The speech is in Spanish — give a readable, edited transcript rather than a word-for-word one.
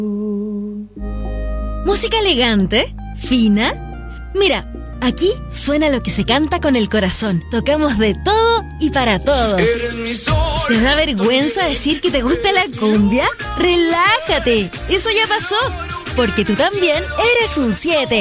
¿Música elegante? ¿Fina? Mira, aquí suena lo que se canta con el corazón. Tocamos de todo y para todos. ¿Te da vergüenza decir que te gusta la cumbia? ¡Relájate! Eso ya pasó, porque tú también eres un 7.